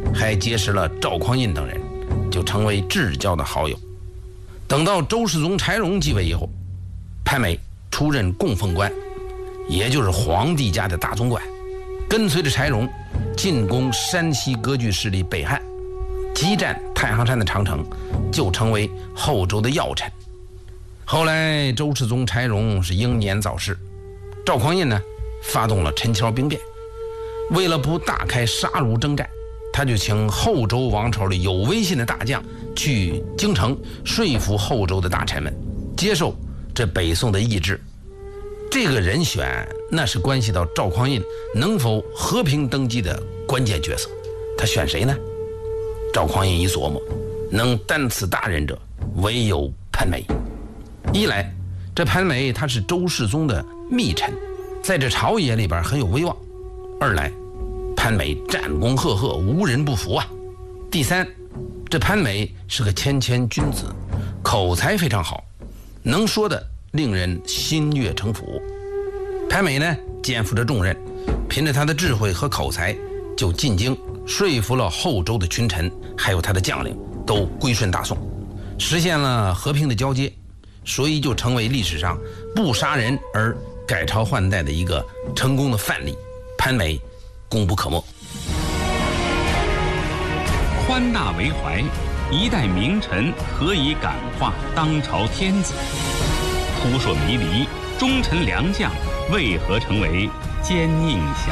还结识了赵匡胤等人，就成为至交的好友。等到周世宗柴荣继位以后，潘美出任供奉官，也就是皇帝家的大总管，跟随着柴荣进攻山西割据势力北汉，激战太行山的长城，就成为后周的要臣。后来周世宗柴荣是英年早逝，赵匡胤呢发动了陈桥兵变，为了不大开杀戮征战，他就请后周王朝里有威信的大将去京城说服后周的大臣们接受这北宋的意志。这个人选那是关系到赵匡胤能否和平登基的关键角色。他选谁呢？赵匡胤一琢磨，能担此大任者唯有潘美。一来这潘美他是周世宗的密臣，在这朝野里边很有威望；二来潘美战功赫赫，无人不服啊。第三，这潘美是个谦谦君子，口才非常好，能说的令人心悦诚服。潘美呢肩负着重任，凭着他的智慧和口才，就进京说服了后周的群臣，还有他的将领都归顺大宋，实现了和平的交接，所以就成为历史上不杀人而改朝换代的一个成功的范例。潘美功不可没。 宽大为怀，一代名臣何以感化当朝天子？扑朔迷离，忠臣良将为何成为奸佞小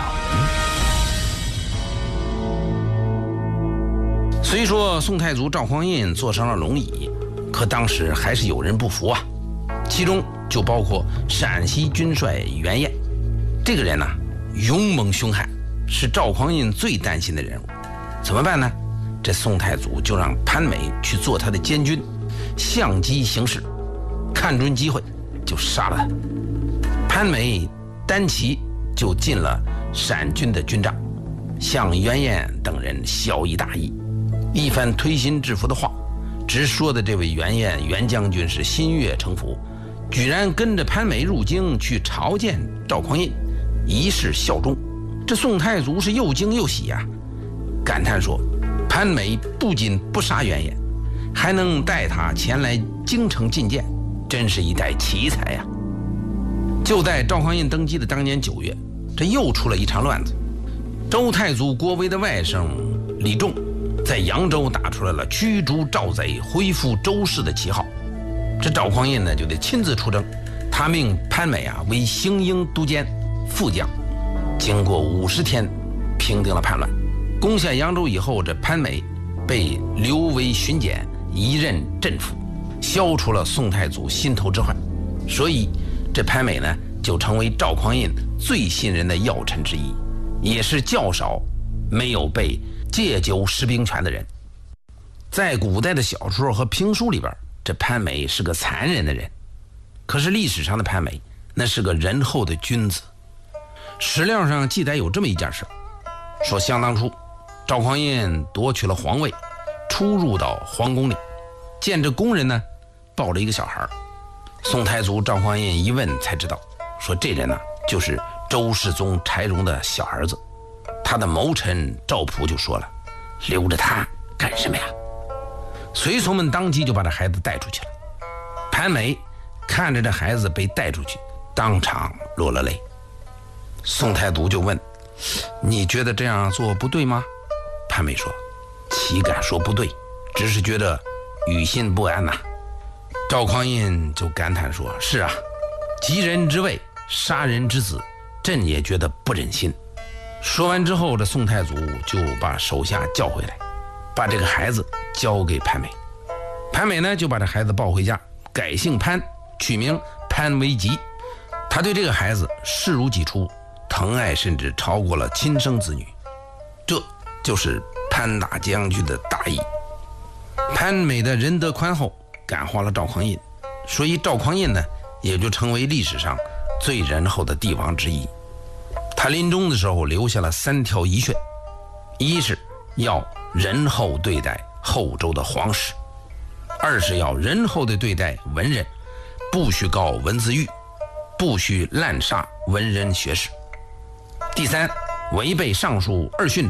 人？ 虽说宋太祖赵匡胤坐上了龙椅，可当时还是有人不服啊，其中就包括陕西军帅袁彦。这个人呢勇猛凶悍，是赵匡胤最担心的人物。怎么办呢？这宋太祖就让潘美去做他的监军，相机行事，看准机会就杀了他。潘美单骑就进了陕军的军帐，向袁彦等人效益大义，一番推心置腹的话，直说的这位袁将军是心悦诚服，居然跟着潘美入京去朝见赵匡胤，以示效忠。这宋太祖是又惊又喜啊，感叹说，潘美不仅不杀袁彦，还能带他前来京城觐见，真是一代奇才呀。就在赵匡胤登基的当年9月，这又出了一场乱子。周太祖郭威的外甥李仲在扬州打出来了驱逐赵贼、恢复周氏的旗号。这赵匡胤呢就得亲自出征，他命潘美为行营都监副将，经过50天平定了叛乱。攻下扬州以后，这潘美被留为巡检，一任镇抚，消除了宋太祖心头之患。所以这潘美呢就成为赵匡胤最信任的要臣之一，也是较少没有被借酒施兵权的人。在古代的小说和评书里边，这潘美是个残忍的人，可是历史上的潘美那是个仁厚的君子。史料上记载有这么一件事，说相当初赵匡胤夺取了皇位，出入到皇宫里，见着宫人呢抱着一个小孩。宋太祖赵匡胤一问才知道，说这人呢就是周世宗柴荣的小儿子。他的谋臣赵普就说了，留着他干什么呀？随从们当即就把这孩子带出去了。潘美看着这孩子被带出去，当场落了泪。宋太祖就问，你觉得这样做不对吗？潘美说，岂敢说不对，只是觉得于心不安呐。赵匡胤就感叹说，是啊，急人之位，杀人之子，朕也觉得不忍心。说完之后，这宋太祖就把手下叫回来，把这个孩子交给潘美。潘美呢就把这孩子抱回家，改姓潘，取名潘维吉。他对这个孩子视如己出，疼爱甚至超过了亲生子女。这就是潘大将军的大义。潘美的仁德宽厚感化了赵匡胤，所以赵匡胤呢也就成为历史上最仁厚的帝王之一。他临终的时候留下了3条遗训，一是要仁厚对待后周的皇室，二是要仁厚地对待文人，不许搞文字狱，不许滥杀文人学士。第三，违背上述2训者，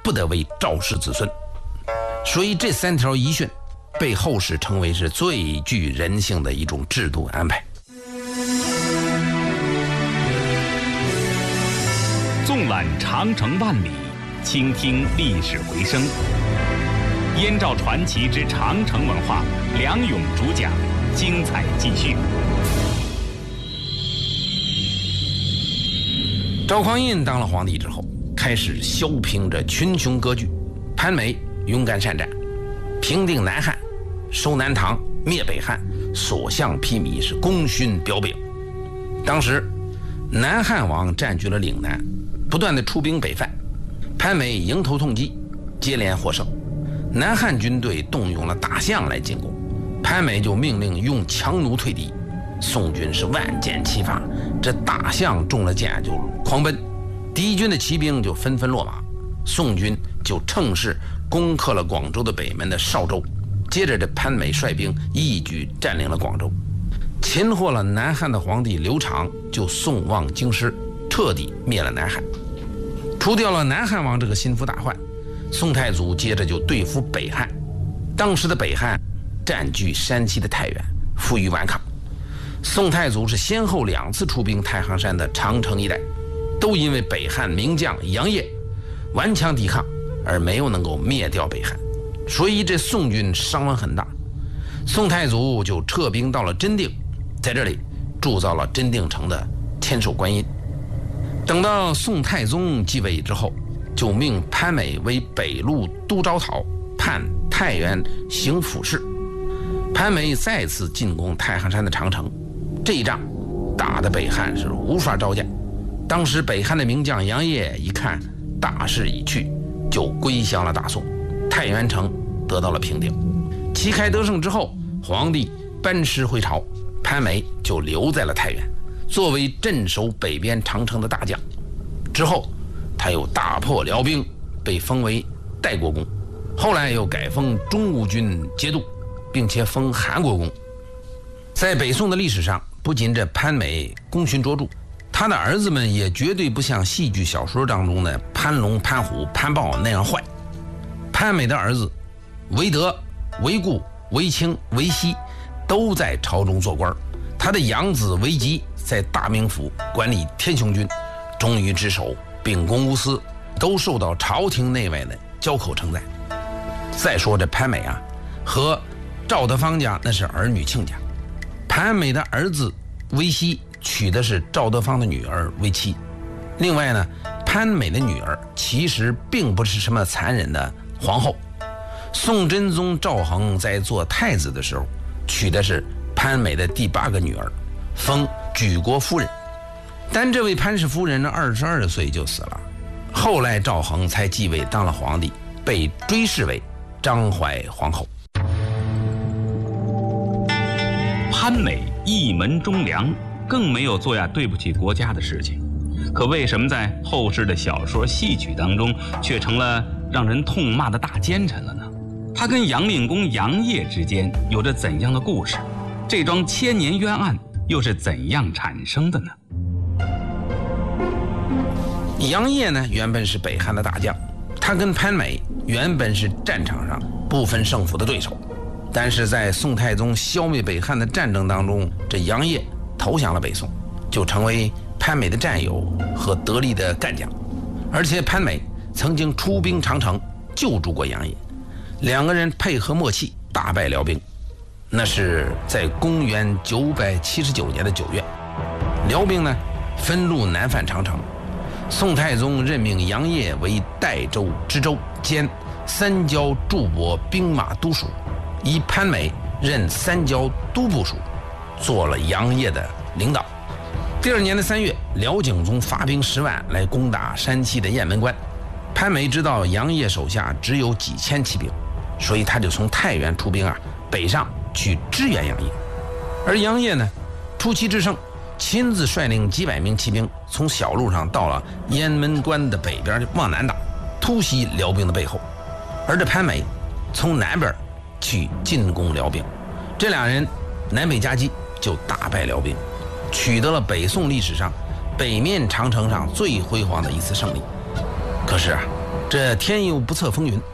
不得为赵氏子孙。所以这3条遗训被后世称为是最具人性的一种制度安排。 纵览长城万里，倾听历史回声。燕赵传奇之长城文化，梁勇主讲，精彩继续。 赵匡胤当了皇帝之后，开始削平着群雄割据。潘美勇敢善战，平定南汉，收南唐，灭北汉，所向披靡，是功勋彪炳。当时南汉王占据了岭南，不断的出兵北犯，潘美迎头痛击，接连获胜。南汉军队动用了大象来进攻，潘美就命令用强弩退敌。宋军是万箭齐发，这大象中了箭就狂奔，敌军的骑兵就纷纷落马，宋军就乘势攻克了广州的北门的邵州。接着这潘美率兵一举占领了广州，擒获了南汉的皇帝刘长，就送往京师，彻底灭了南汉。除掉了南汉王这个心腹大患，宋太祖接着就对付北汉。当时的北汉占据山西的太原，负隅顽抗。宋太祖是先后2次出兵太行山的长城一带，都因为北汉名将杨业顽强抵抗而没有能够灭掉北汉，所以这宋军伤亡很大。宋太祖就撤兵到了真定，在这里铸造了真定城的千手观音。等到宋太宗继位之后，就命潘美为北路都招讨，判太原行府事。潘美再次进攻太行山的长城，这一仗打得北汉是无法招架。当时北汉的名将杨业一看大势已去，就归降了大宋，太原城得到了平定。旗开得胜之后，皇帝班师回朝，潘美就留在了太原，作为镇守北边长城的大将。之后他又大破辽兵，被封为代国公，后来又改封中武军节度，并且封韩国公。在北宋的历史上，不仅这潘美功勋卓著，他的儿子们也绝对不像戏剧小说当中的潘龙、潘虎、潘豹那样坏。潘美的儿子韦德、韦固、韦清、韦熙都在朝中做官，他的养子韦吉在大名府管理天雄军，忠于职守，秉公无私，都受到朝廷内外的交口称赞。再说这潘美啊，和赵德芳家那是儿女亲家。潘美的儿子韦熙娶的是赵德芳的女儿为妻。另外呢，潘美的女儿其实并不是什么残忍的皇后。宋真宗赵恒在做太子的时候，娶的是潘美的第8个女儿，封举国夫人。但这位潘氏夫人呢，22岁就死了。后来赵恒才继位当了皇帝，被追谥为张怀皇后。 潘美一门忠良，更没有做对不起国家的事情。可为什么在后世的小说戏曲当中却成了让人痛骂的大奸臣了呢？他跟杨令公杨业之间有着怎样的故事？这桩千年冤案又是怎样产生的呢？ 杨业呢，原本是北汉的大将，他跟潘美原本是战场上不分胜负的对手，但是在宋太宗消灭北汉的战争当中，这杨业投降了北宋，就成为潘美的战友和得力的干将。而且潘美曾经出兵长城救助过杨业，2个人配合默契，大败辽兵。那是在公元979年的9月，辽兵呢分路南犯长城，宋太宗任命杨业为代州知州兼三郊驻泊兵马都署，以潘美任三郊都部署，做了杨业的领导。第2年的3月，辽景宗发兵10万来攻打山西的雁门关。潘美知道杨业手下只有几千骑兵，所以他就从太原出兵北上去支援杨业。而杨业呢，出奇制胜，亲自率领几百名骑兵从小路上到了雁门关的北边往南打，突袭辽兵的背后。而这潘美从南边去进攻辽兵，这2人南北夹击，就打败辽兵，取得了北宋历史上北面长城上最辉煌的一次胜利。可是这天有不测风云，